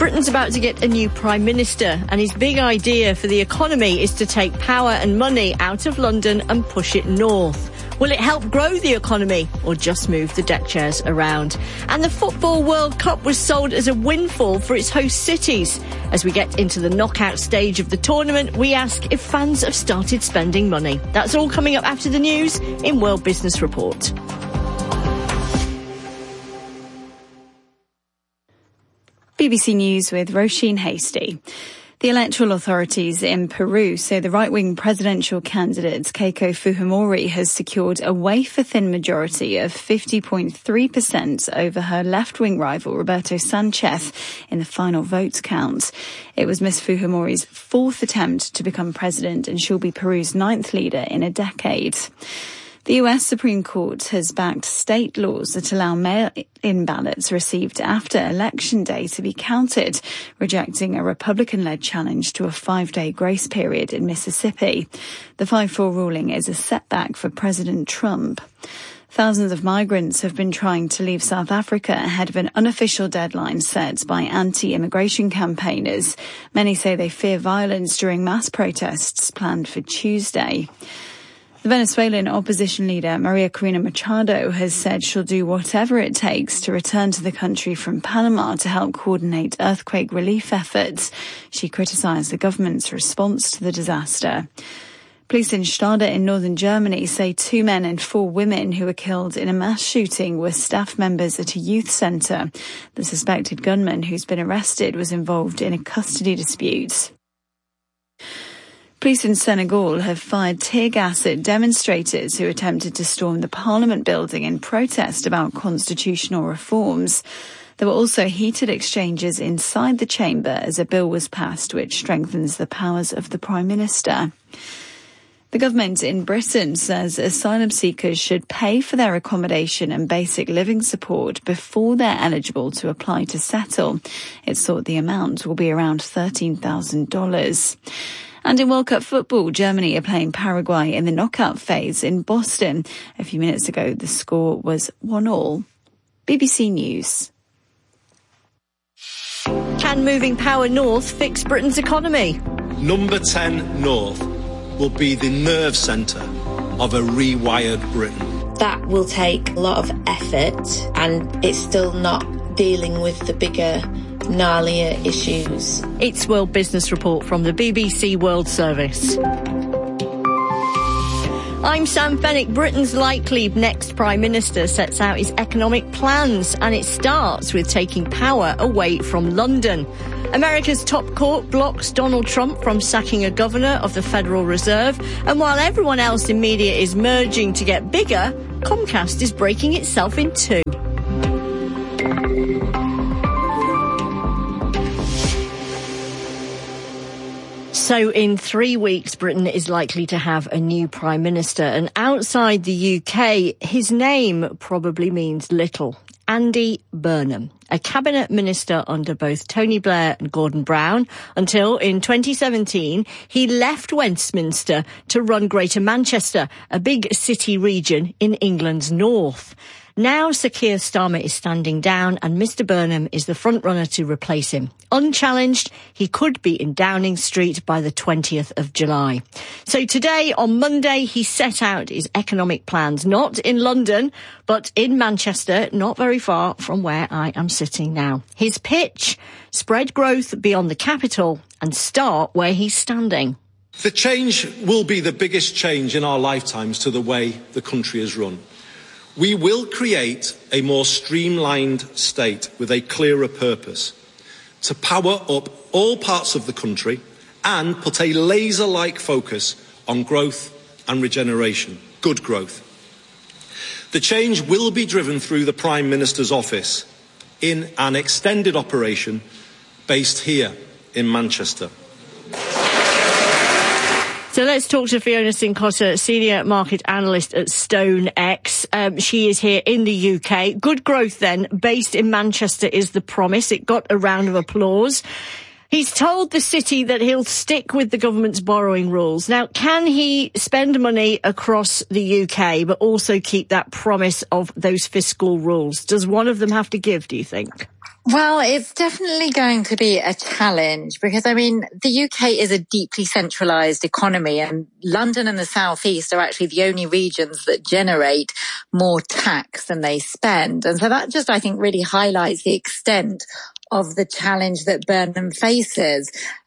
Britain's about to get a new Prime Minister, and his big idea for the economy is to take power and money out of London and push it north. Will it help grow the economy or just move the deck chairs around? And the Football World Cup was sold as a windfall for its host cities. As we get into the knockout stage of the tournament, we ask if fans have started spending money. That's all coming up after the news in World Business Report. BBC News with Roisin Hasty. The electoral authorities in Peru say the right-wing presidential candidate Keiko Fujimori has secured a wafer-thin majority of 50.3% over her left-wing rival Roberto Sanchez in the final vote count. It was Ms. Fujimori's fourth attempt to become president, and she'll be Peru's ninth leader in a decade. The US Supreme Court has backed state laws that allow mail-in ballots received after Election Day to be counted, rejecting a Republican-led challenge to a 5-day grace period in Mississippi. The 5-4 ruling is a setback for President Trump. Thousands of migrants have been trying to leave South Africa ahead of an unofficial deadline set by anti-immigration campaigners. Many say they fear violence during mass protests planned for Tuesday. The Venezuelan opposition leader Maria Corina Machado has said she'll do whatever it takes to return to the country from Panama to help coordinate earthquake relief efforts. She criticised the government's response to the disaster. Police in Stade in northern Germany say 2 men and 4 women who were killed in a mass shooting were staff members at a youth centre. The suspected gunman who's been arrested was involved in a custody dispute. Police in Senegal have fired tear gas at demonstrators who attempted to storm the Parliament building in protest about constitutional reforms. There were also heated exchanges inside the chamber as a bill was passed which strengthens the powers of the Prime Minister. The government in Britain says asylum seekers should pay for their accommodation and basic living support before they're eligible to apply to settle. It's thought the amount will be around $13,000. And in World Cup football, Germany are playing Paraguay in the knockout phase in Boston. A few minutes ago, the score was 1-1. BBC News. Can moving power north fix Britain's economy? Number 10 North will be the nerve centre of a rewired Britain. That will take a lot of effort, and it's still not dealing with the bigger, gnarlier issues. It's World Business Report from the BBC World Service. I'm Sam Fennick. Britain's likely next Prime Minister sets out his economic plans, and it starts with taking power away from London. America's top court blocks Donald Trump from sacking a governor of the Federal Reserve, and while everyone else in media is merging to get bigger, Comcast is breaking itself in two. So in 3 weeks, Britain is likely to have a new Prime Minister, and outside the UK, his name probably means little. Andy Burnham, a cabinet minister under both Tony Blair and Gordon Brown, until in 2017 he left Westminster to run Greater Manchester, a big city region in England's north. Now Sir Keir Starmer is standing down, and Mr Burnham is the front-runner to replace him. Unchallenged, he could be in Downing Street by the 20th of July. So today, on Monday, he set out his economic plans, not in London, but in Manchester, not very far from where I am sitting now. His pitch: spread growth beyond the capital and start where he's standing. The change will be the biggest change in our lifetimes to the way the country is run. We will create a more streamlined state with a clearer purpose to power up all parts of the country and put a laser-like focus on growth and regeneration, good growth. The change will be driven through the Prime Minister's office in an extended operation based here in Manchester. So let's talk to Fiona Cincotta, Senior Market Analyst at StoneX. She is here in the UK. Good growth then, based in Manchester is the promise. It got a round of applause. He's told the city that he'll stick with the government's borrowing rules. Now, can he spend money across the UK but also keep that promise of those fiscal rules? Does one of them have to give, do you think? Well, it's definitely going to be a challenge because, I mean, the UK is a deeply centralised economy, and London and the South East are actually the only regions that generate more tax than they spend. And so that just, I think, really highlights the extent of the challenge that Burnham faces.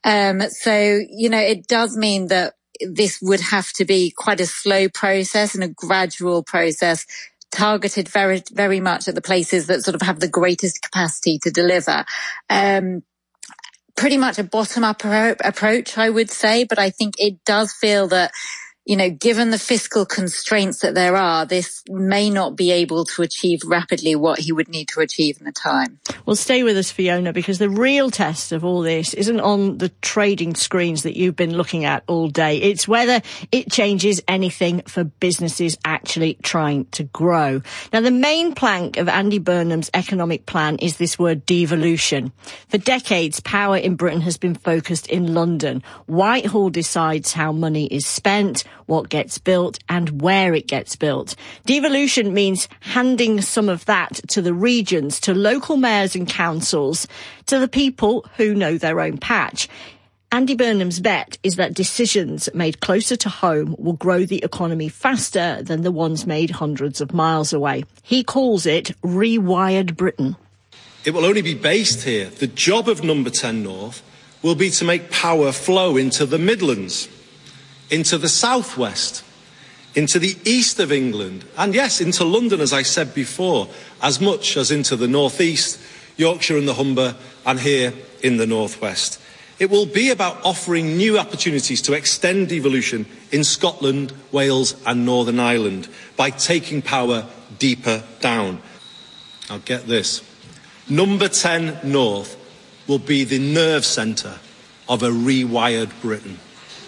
It does mean that this would have to be quite a slow process and a gradual process, targeted very, very much at the places that sort of have the greatest capacity to deliver. Pretty much a bottom-up approach, I would say, but I think it does feel that, given the fiscal constraints that there are, this may not be able to achieve rapidly what he would need to achieve in the time. Well, stay with us, Fiona, because the real test of all this isn't on the trading screens that you've been looking at all day. It's whether it changes anything for businesses actually trying to grow. Now, the main plank of Andy Burnham's economic plan is this word devolution. For decades, power in Britain has been focused in London. Whitehall decides how money is spent, what gets built and where it gets built. Devolution means handing some of that to the regions, to local mayors and councils, to the people who know their own patch. Andy Burnham's bet is that decisions made closer to home will grow the economy faster than the ones made hundreds of miles away. He calls it Rewired Britain. It will only be based here. The job of Number 10 North will be to make power flow into the Midlands, into the southwest, into the east of England, and yes, into London, as I said before, as much as into the northeast, Yorkshire and the Humber, and here in the northwest. It will be about offering new opportunities to extend devolution in Scotland, Wales and Northern Ireland by taking power deeper down. Now get this. Number 10 North will be the nerve centre of a rewired Britain.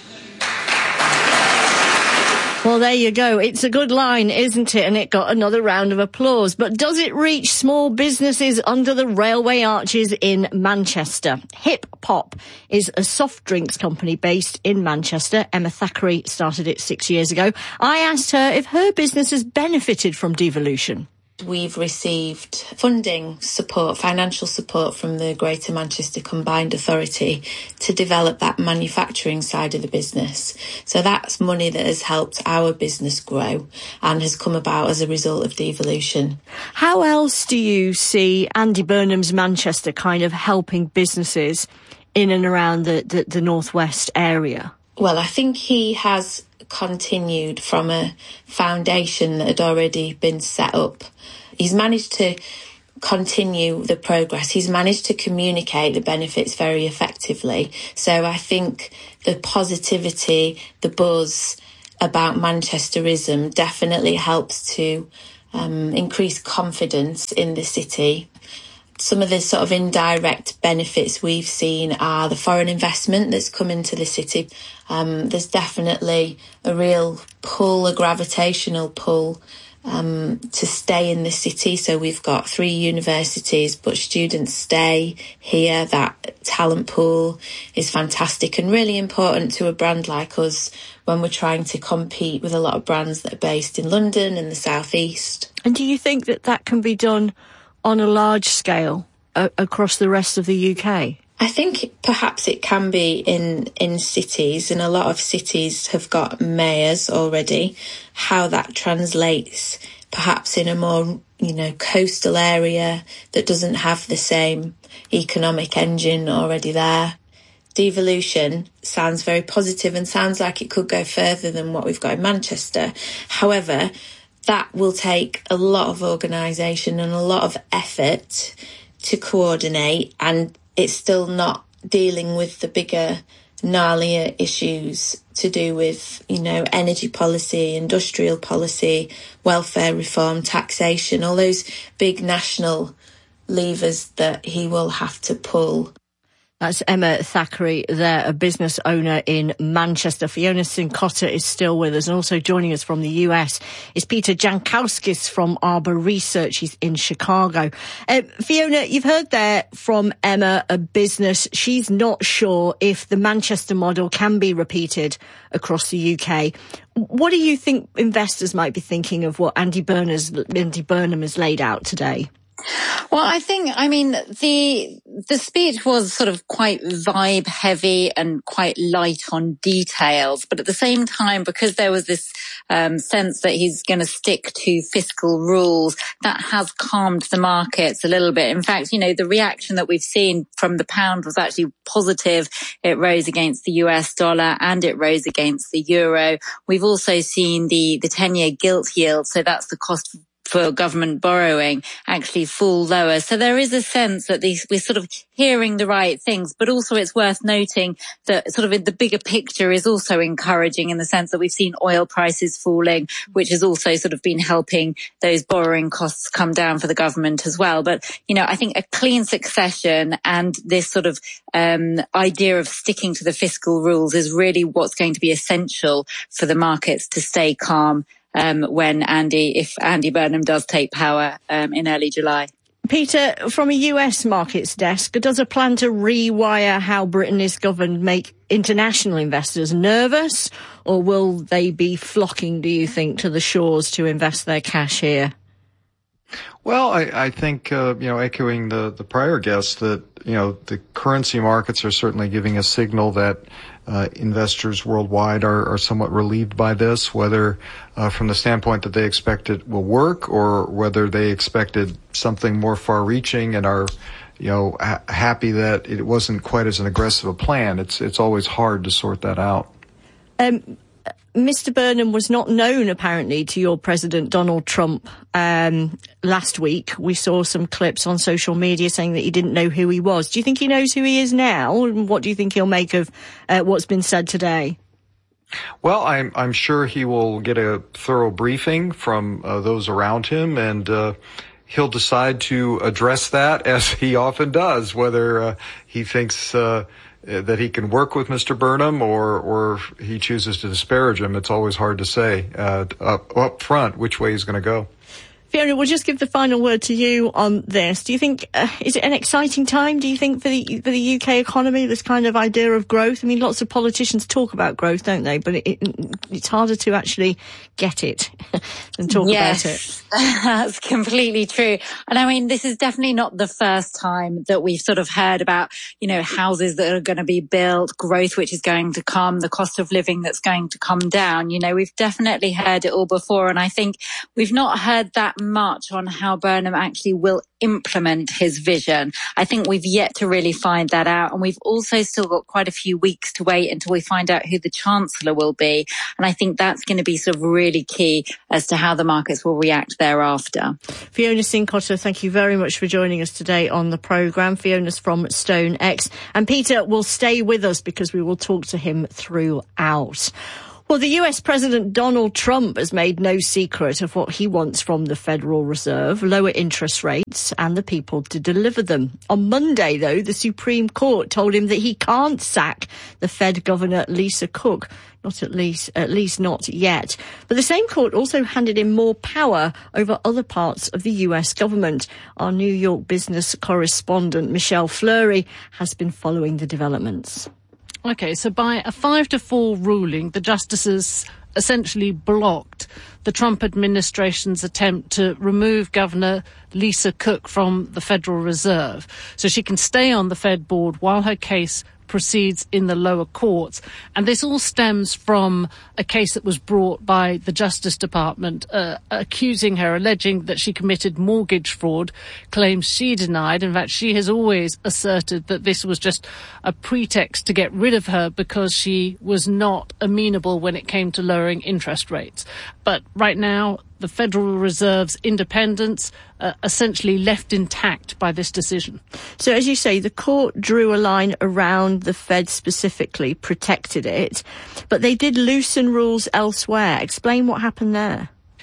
Well, there you go. It's a good line, isn't it? And it got another round of applause. But does it reach small businesses under the railway arches in Manchester? Hip Pop is a soft drinks company based in Manchester. Emma Thackeray started it 6 years ago. I asked her if her business has benefited from devolution. We've received funding support, financial support from the Greater Manchester Combined Authority to develop that manufacturing side of the business. So that's money that has helped our business grow and has come about as a result of devolution. How else do you see Andy Burnham's Manchester kind of helping businesses in and around the northwest area? Well, I think he has continued from a foundation that had already been set up. He's managed to continue the progress. He's managed to communicate the benefits very effectively. So I think the positivity, the buzz about Manchesterism definitely helps to increase confidence in the city. Some of the sort of indirect benefits we've seen are the foreign investment that's come into the city. There's definitely a real pull, a gravitational pull to stay in the city. So we've got 3 universities, but students stay here. That talent pool is fantastic and really important to a brand like us when we're trying to compete with a lot of brands that are based in London and the South East. And do you think that that can be done on a large scale across the rest of the UK? I think perhaps it can be in cities, and a lot of cities have got mayors already. How that translates perhaps in a more, coastal area that doesn't have the same economic engine already there. Devolution sounds very positive and sounds like it could go further than what we've got in Manchester. However, that will take a lot of organisation and a lot of effort to coordinate, and it's still not dealing with the bigger, gnarlier issues to do with, energy policy, industrial policy, welfare reform, taxation, all those big national levers that he will have to pull. That's Emma Thackeray there, a business owner in Manchester. Fiona Cincotta is still with us, and also joining us from the US is Peter Jankowskis from Arbor Research. He's in Chicago. Fiona, you've heard there from Emma, a business. She's not sure if the Manchester model can be repeated across the UK. What do you think investors might be thinking of what Andy Burnham has laid out today? Well, the speech was sort of quite vibe heavy and quite light on details. But at the same time, because there was this sense that he's going to stick to fiscal rules, that has calmed the markets a little bit. In fact, the reaction that we've seen from the pound was actually positive. It rose against the US dollar and it rose against the euro. We've also seen the 10-year gilt yield, so that's the cost for government borrowing, actually fall lower. So there is a sense that we're sort of hearing the right things, but also it's worth noting that sort of in the bigger picture is also encouraging in the sense that we've seen oil prices falling, which has also sort of been helping those borrowing costs come down for the government as well. But, I think a clean succession and this sort of idea of sticking to the fiscal rules is really what's going to be essential for the markets to stay calm if Andy Burnham does take power in early July. Peter, from a US markets desk, does a plan to rewire how Britain is governed make international investors nervous, or will they be flocking, do you think, to the shores to invest their cash here? Well, I think, echoing the prior guest, that, the currency markets are certainly giving a signal that investors worldwide are somewhat relieved by this, whether from the standpoint that they expect it will work or whether they expected something more far-reaching and are, happy that it wasn't quite as an aggressive a plan. It's always hard to sort that out. Mr. Burnham was not known, apparently, to your President Donald Trump last week. We saw some clips on social media saying that he didn't know who he was. Do you think he knows who he is now? And what do you think he'll make of what's been said today? Well, I'm sure he will get a thorough briefing from those around him, and he'll decide to address that, as he often does, whether he thinks that he can work with Mr. Burnham or he chooses to disparage him. It's always hard to say up front which way he's going to go. Fiona, we'll just give the final word to you on this. Do you think, is it an exciting time, do you think, for the UK economy, this kind of idea of growth? I mean, lots of politicians talk about growth, don't they? But it's harder to actually get it and talk about it. That's completely true. And this is definitely not the first time that we've sort of heard about, houses that are going to be built, growth which is going to come, the cost of living that's going to come down. We've definitely heard it all before. And I think we've not heard that much on how Burnham actually will implement his vision. I think we've yet to really find that out. And we've also still got quite a few weeks to wait until we find out who the Chancellor will be. And I think that's going to be sort of really key as to how the markets will react thereafter. Fiona Cincotta, thank you very much for joining us today on the programme. Fiona's from StoneX. And Peter will stay with us because we will talk to him throughout. Well, the US President Donald Trump has made no secret of what he wants from the Federal Reserve: lower interest rates and the people to deliver them. On Monday, though, the Supreme Court told him that he can't sack the Fed Governor Lisa Cook. At least not yet. But the same court also handed him more power over other parts of the US government. Our New York business correspondent, Michelle Fleury, has been following the developments. OK, so by a 5-4 ruling, the justices essentially blocked the Trump administration's attempt to remove Governor Lisa Cook from the Federal Reserve, so she can stay on the Fed board while her case proceeds in the lower courts. And this all stems from a case that was brought by the Justice Department, accusing her, alleging that she committed mortgage fraud, claims she denied. In fact, she has always asserted that this was just a pretext to get rid of her because she was not amenable when it came to lowering interest rates. But right now, the Federal Reserve's independence essentially left intact by this decision. So, as you say, the court drew a line around the Fed specifically, protected it, but they did loosen rules elsewhere. Explain what happened there.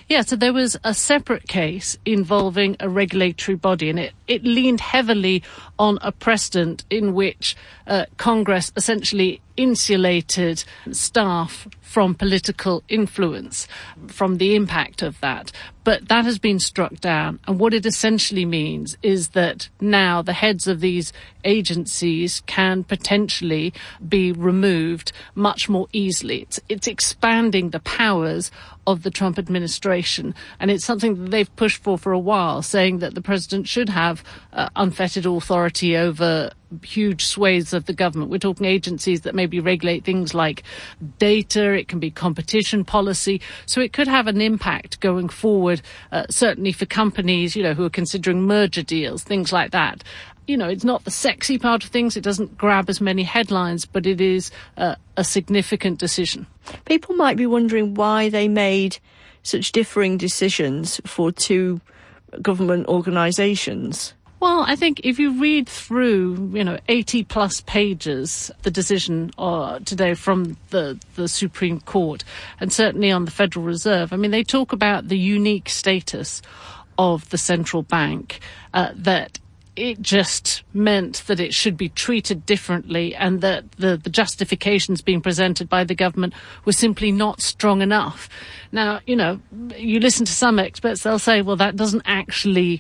Yeah, so there was a separate case involving a regulatory body, and it leaned heavily on a precedent in which Congress essentially insulated staff from political influence, from the impact of that. But that has been struck down. And what it essentially means is that now the heads of these agencies can potentially be removed much more easily. It's expanding the powers of the Trump administration. And it's something that they've pushed for a while, saying that the president should have unfettered authority over huge swathes of the government. We're talking agencies that maybe regulate things like data, it can be competition policy. So it could have an impact going forward, certainly for companies, who are considering merger deals, things like that. It's not the sexy part of things. It doesn't grab as many headlines, but it is a significant decision. People might be wondering why they made such differing decisions for two government organisations. Well, I think if you read through, 80 plus pages, the decision today from the Supreme Court, and certainly on the Federal Reserve, they talk about the unique status of the central bank, that it just meant that it should be treated differently, and that the justifications being presented by the government were simply not strong enough. Now, you listen to some experts, they'll say, well, that doesn't actually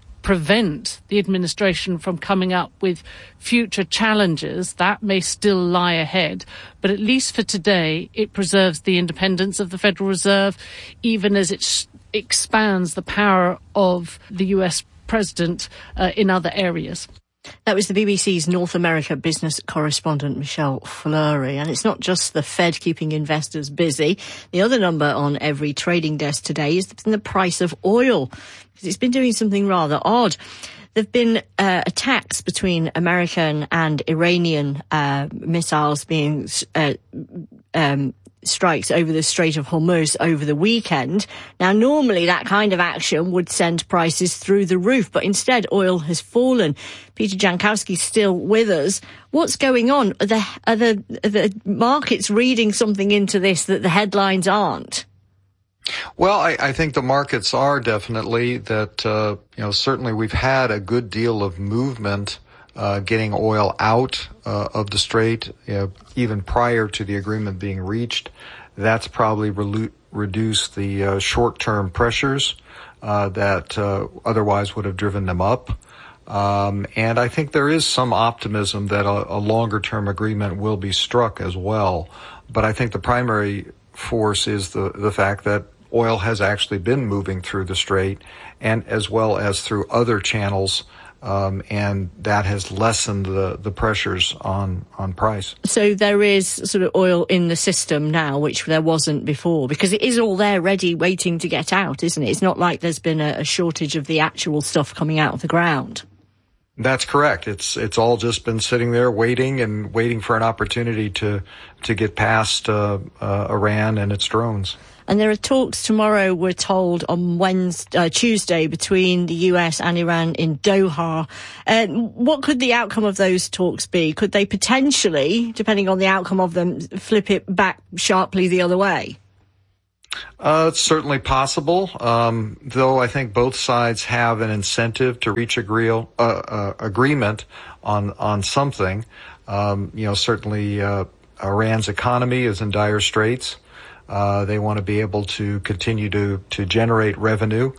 prevent the administration from coming up with future challenges. That may still lie ahead, but at least for today, it preserves the independence of the Federal Reserve, even as it expands the power of the US president in other areas. That was the BBC's North America business correspondent, Michelle Fleury. And it's not just the Fed keeping investors busy. The other number on every trading desk today is the price of oil, because it's been doing something rather odd. There have been attacks between American and Iranian missiles being strikes over the Strait of Hormuz over the weekend. Now, normally that kind of action would send prices through the roof, but instead oil has fallen. Peter Jankowski's still with us. What's going on? Are the markets reading something into this that the headlines aren't? Well, I think the markets are definitely that, certainly we've had a good deal of movement getting oil out of the strait, even prior to the agreement being reached. That's probably reduced the short-term pressures that otherwise would have driven them up. And I think there is some optimism that a longer-term agreement will be struck as well. But I think the primary force is the fact that oil has actually been moving through the strait, and as well as through other channels, and that has lessened the pressures on price. So there is sort of oil in the system now, which there wasn't before, because it is all there ready, waiting to get out, isn't it? It's not like there's been a shortage of the actual stuff coming out of the ground. That's correct. It's all just been sitting there waiting for an opportunity to get past Iran and its drones. And there are talks tomorrow, we're told, on Tuesday between the US and Iran in Doha. What could the outcome of those talks be? Could they potentially, depending on the outcome of them, flip it back sharply the other way? It's certainly possible, though I think both sides have an incentive to reach agreement on something. Certainly Iran's economy is in dire straits. They want to be able to continue to generate revenue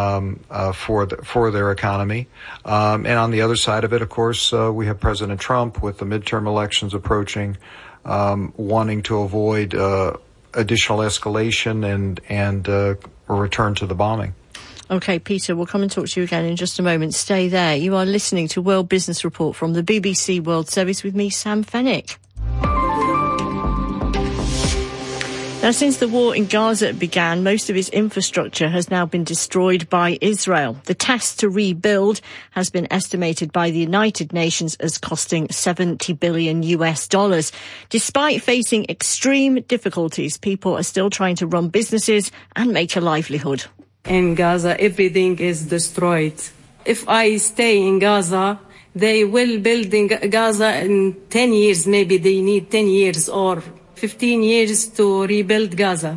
for their economy. And on the other side of it, of course, we have President Trump with the midterm elections approaching, wanting to avoid additional escalation and a return to the bombing. OK, Peter, we'll come and talk to you again in just a moment. Stay there. You are listening to World Business Report from the BBC World Service with me, Sam Fenwick. Now, since the war in Gaza began, most of its infrastructure has now been destroyed by Israel. The task to rebuild has been estimated by the United Nations as costing $70 billion. Despite facing extreme difficulties, people are still trying to run businesses and make a livelihood. In Gaza, everything is destroyed. If I stay in Gaza, they will build in Gaza in 10 years. Maybe they need 10 years or 15 years to rebuild Gaza.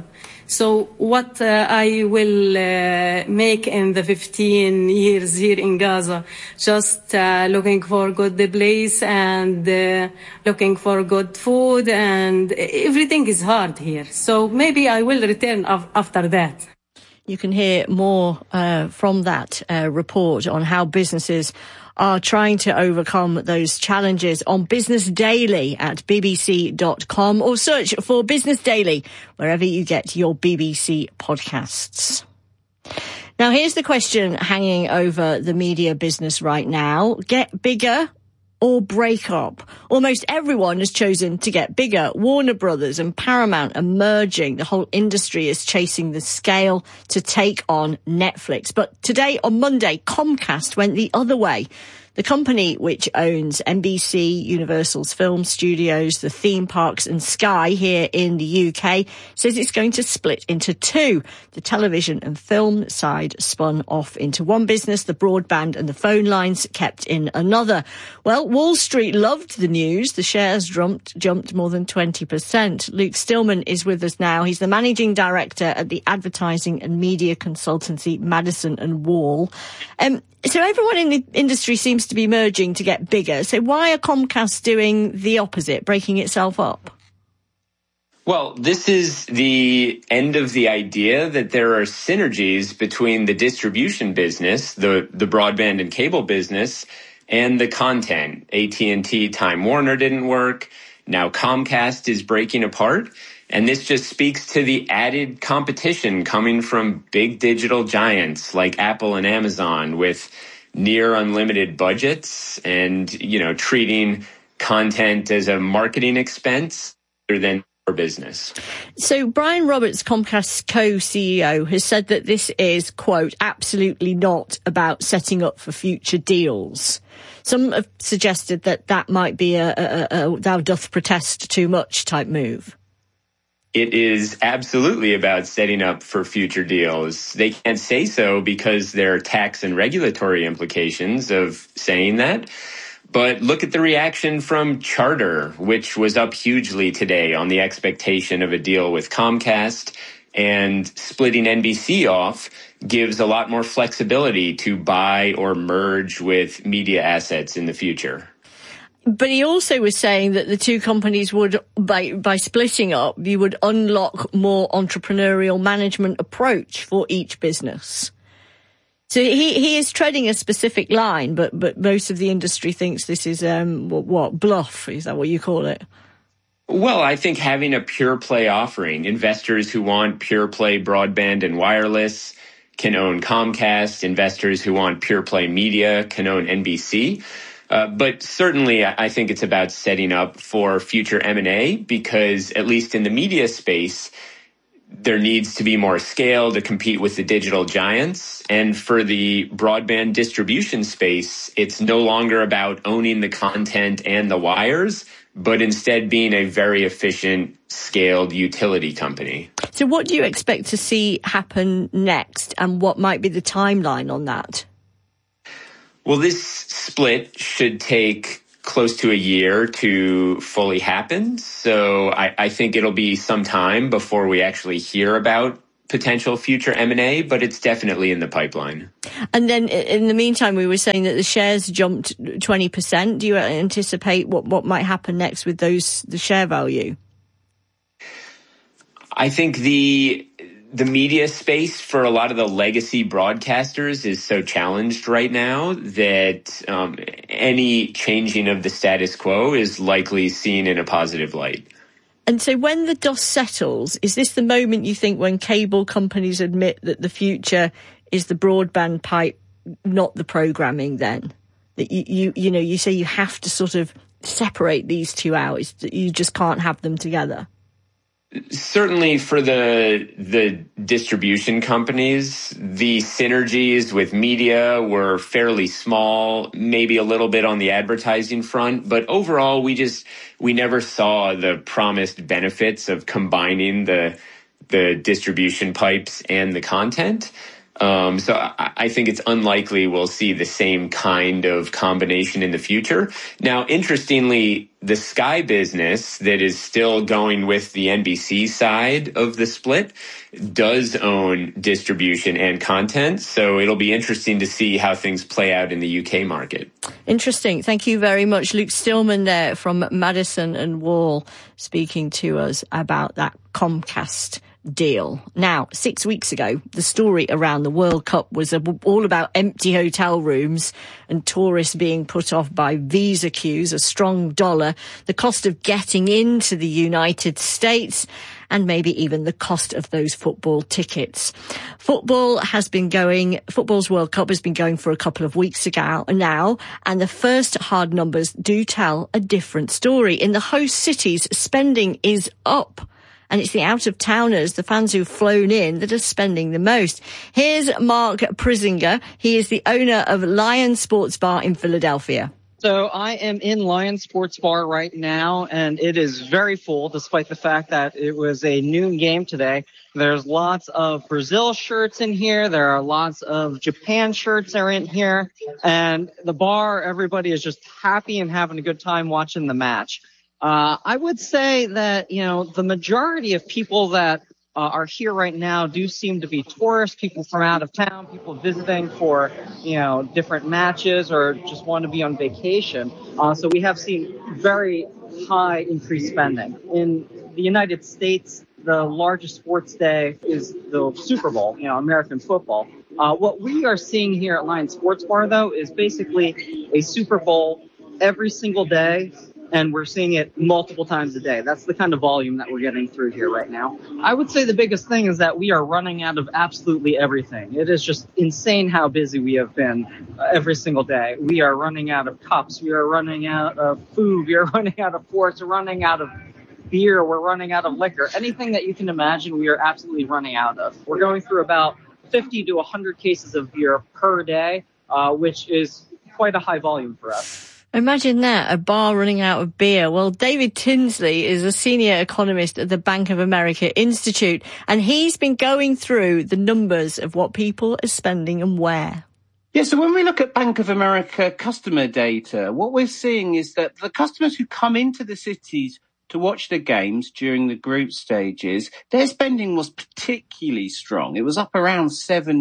So what I will make in the 15 years here in Gaza, just looking for good place and looking for good food, and everything is hard here. So maybe I will return after that. You can hear more from that report on how businesses are trying to overcome those challenges on Business Daily at bbc.com, or search for Business Daily wherever you get your BBC podcasts. Now, here's the question hanging over the media business right now. Get bigger or break up? Almost everyone has chosen to get bigger. Warner Brothers and Paramount are merging. The whole industry is chasing the scale to take on Netflix. But today, on Monday, Comcast went the other way. The company, which owns NBC, Universal's film studios, the theme parks and Sky here in the UK, says it's going to split into two. The television and film side spun off into one business, the broadband and the phone lines kept in another. Well, Wall Street loved the news. The shares jumped more than 20%. Luke Stillman is with us now. He's the managing director at the advertising and media consultancy Madison and Wall. So everyone in the industry seems to be merging to get bigger. So why are Comcast doing the opposite, breaking itself up? Well, this is the end of the idea that there are synergies between the distribution business, the broadband and cable business, and the content. AT&T Time Warner didn't work. Now Comcast is breaking apart. And this just speaks to the added competition coming from big digital giants like Apple and Amazon with near unlimited budgets and, treating content as a marketing expense rather than for business. So Brian Roberts, Comcast's co-CEO, has said that this is, quote, absolutely not about setting up for future deals. Some have suggested that might be a thou doth protest too much type move. It is absolutely about setting up for future deals. They can't say so because there are tax and regulatory implications of saying that. But look at the reaction from Charter, which was up hugely today on the expectation of a deal with Comcast, and splitting NBC off gives a lot more flexibility to buy or merge with media assets in the future. But he also was saying that the two companies would, by splitting up, you would unlock more entrepreneurial management approach for each business. So he is treading a specific line, but most of the industry thinks this is bluff? Is that what you call it? Well, I think having a pure play offering, investors who want pure play broadband and wireless can own Comcast. Investors who want pure play media can own NBC. But certainly, I think it's about setting up for future M&A because, at least in the media space, there needs to be more scale to compete with the digital giants. And for the broadband distribution space, it's no longer about owning the content and the wires, but instead being a very efficient, scaled utility company. So what do you expect to see happen next, and what might be the timeline on that? Well, this split should take close to a year to fully happen. So I think it'll be some time before we actually hear about potential future M&A, but it's definitely in the pipeline. And then in the meantime, we were saying that the shares jumped 20%. Do you anticipate what might happen next with the share value? I think the media space for a lot of the legacy broadcasters is so challenged right now that any changing of the status quo is likely seen in a positive light. And so when the dust settles, is this the moment you think when cable companies admit that the future is the broadband pipe, not the programming then? That you say you have to sort of separate these two out, that you just can't have them together? Certainly for the distribution companies, the synergies with media were fairly small, maybe a little bit on the advertising front. But overall, we never saw the promised benefits of combining the distribution pipes and the content. So I think it's unlikely we'll see the same kind of combination in the future. Now, interestingly, the Sky business that is still going with the NBC side of the split does own distribution and content. So it'll be interesting to see how things play out in the UK market. Interesting. Thank you very much. Luke Stillman there from Madison and Wall speaking to us about that Comcast deal. Now, 6 weeks ago, the story around the World Cup was all about empty hotel rooms and tourists being put off by visa queues, a strong dollar, the cost of getting into the United States, and maybe even the cost of those football tickets. Football's World Cup has been going for a couple of weeks ago now, and the first hard numbers do tell a different story. In the host cities, spending is up. And it's the out-of-towners, the fans who've flown in, that are spending the most. Here's Mark Prisinger. He is the owner of Lion Sports Bar in Philadelphia. So I am in Lion Sports Bar right now, and it is very full, despite the fact that it was a noon game today. There's lots of Brazil shirts in here. There are lots of Japan shirts are in here. And the bar, everybody is just happy and having a good time watching the match. I would say that, the majority of people that are here right now do seem to be tourists, people from out of town, people visiting for, different matches or just want to be on vacation. So we have seen very high increased spending. In the United States, the largest sports day is the Super Bowl, American football. What we are seeing here at Lion Sports Bar, though, is basically a Super Bowl every single day. And we're seeing it multiple times a day. That's the kind of volume that we're getting through here right now. I would say the biggest thing is that we are running out of absolutely everything. It is just insane how busy we have been every single day. We are running out of cups. We are running out of food. We are running out of forks. We're running out of beer. We're running out of liquor. Anything that you can imagine, we are absolutely running out of. We're going through about 50 to 100 cases of beer per day, which is quite a high volume for us. Imagine that, a bar running out of beer. Well, David Tinsley is a senior economist at the Bank of America Institute, and he's been going through the numbers of what people are spending and where. Yeah, so when we look at Bank of America customer data, what we're seeing is that the customers who come into the cities to watch the games during the group stages, their spending was particularly strong. It was up around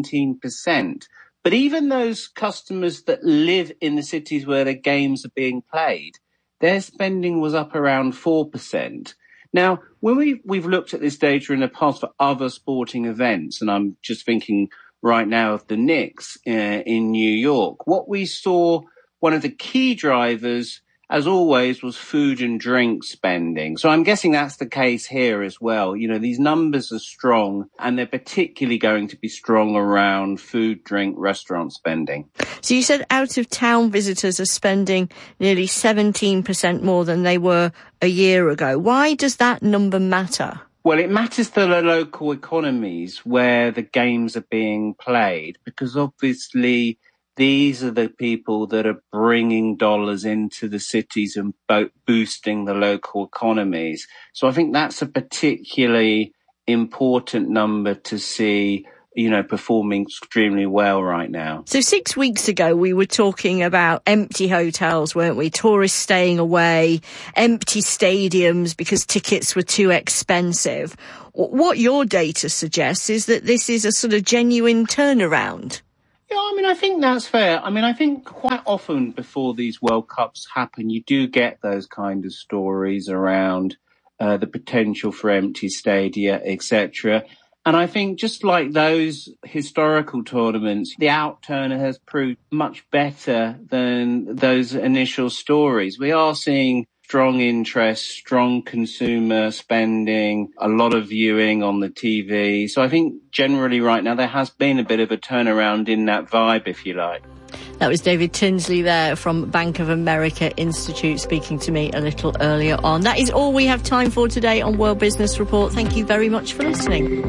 17%. But even those customers that live in the cities where the games are being played, their spending was up around 4%. Now, when we've looked at this data in the past for other sporting events, and I'm just thinking right now of the Knicks in New York, what we saw, one of the key drivers, as always, was food and drink spending. So I'm guessing that's the case here as well. These numbers are strong, and they're particularly going to be strong around food, drink, restaurant spending. So you said out-of-town visitors are spending nearly 17% more than they were a year ago. Why does that number matter? Well, it matters to the local economies where the games are being played, because obviously these are the people that are bringing dollars into the cities and boosting the local economies. So I think that's a particularly important number to see, performing extremely well right now. So 6 weeks ago, we were talking about empty hotels, weren't we? Tourists staying away, empty stadiums because tickets were too expensive. What your data suggests is that this is a sort of genuine turnaround. Yeah, I think that's fair. I think quite often before these World Cups happen, you do get those kind of stories around the potential for empty stadia, etc. And I think just like those historical tournaments, the outturner has proved much better than those initial stories. We are seeing strong interest, strong consumer spending, a lot of viewing on the TV. So I think generally right now there has been a bit of a turnaround in that vibe, if you like. That was David Tinsley there from Bank of America Institute speaking to me a little earlier on. That is all we have time for today on World Business Report. Thank you very much for listening.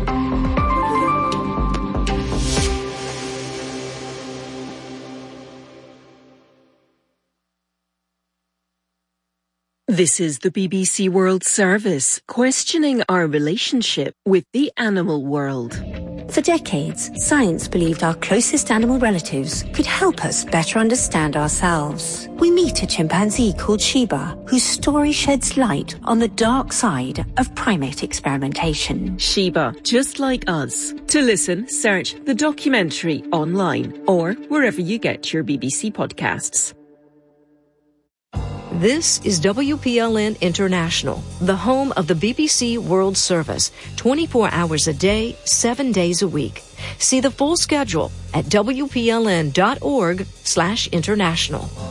This is the BBC World Service, questioning our relationship with the animal world. For decades, science believed our closest animal relatives could help us better understand ourselves. We meet a chimpanzee called Shiba, whose story sheds light on the dark side of primate experimentation. Shiba, just like us. To listen, search the documentary online or wherever you get your BBC podcasts. This is WPLN International, the home of the BBC World Service, 24 hours a day, 7 days a week. See the full schedule at WPLN.org/international.